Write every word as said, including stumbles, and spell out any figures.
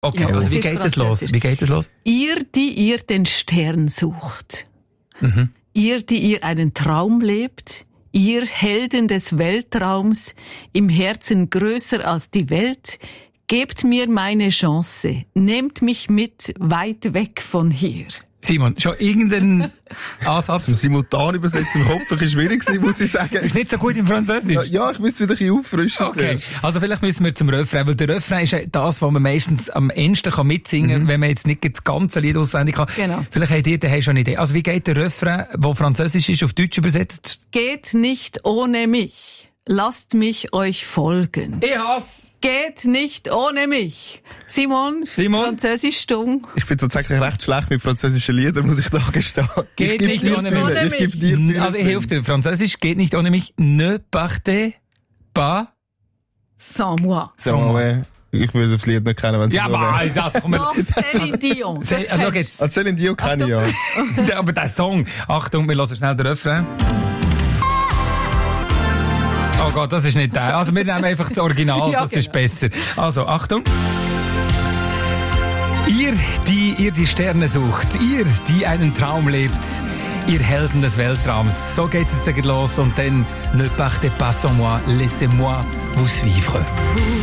Okay, Ja, also es wie ist geht es los? französisch. Wie geht es los? Ihr, die ihr den Stern sucht. Mhm. Ihr, die ihr einen Traum lebt. Ihr Helden des Weltraums, im Herzen größer als die Welt. Gebt mir meine Chance. Nehmt mich mit weit weg von hier. Simon, schon irgendeinen Ansatz? Zum simultan übersetzen im Kopf ein bisschen schwierig sein, muss ich sagen. Ist nicht so gut im Französisch? Ja, ja, ich müsste wieder ein bisschen auffrischen. Okay, zuerst. also vielleicht müssen wir zum Refrain, weil der Refrain ist ja das, was man meistens am ehesten kann mitsingen kann, mhm. wenn man jetzt nicht das ganze Lied auswendig kann. Genau. Vielleicht habt ihr daheim schon eine Idee. Also wie geht der Refrain, der französisch ist, auf Deutsch übersetzt? Geht nicht ohne mich. Lasst mich euch folgen. Ich hasse! Geht nicht ohne mich. Simon, Simon? Französisch stumm. Ich bin tatsächlich recht schlecht mit französischen Liedern, muss ich da gestehen. Geht ich gebe nicht dir ohne Bühne, mich. Ich gebe dir Bühne. Also ich helfe dir. Französisch geht nicht ohne mich. Ne partez pas Sans moi. Sag mal, ich würde das Lied nicht kennen, wenn es Ja, so aber wäre. das kommt Doch, Céline Dion. Das Se- also, schau kennst jetzt. Ah, Céline Dion kenne ich ja. Aber der Song. Achtung, wir hören schnell den Refrain. Oh Gott, das ist nicht der. Also wir nehmen einfach das Original, Ja, das ist genau. besser. Also, Achtung. Ihr, die ihr die Sterne sucht, ihr, die einen Traum lebt, ihr Helden des Weltraums. So geht's jetzt gleich los und dann ne partez pas sans moi, laissez-moi vous suivre.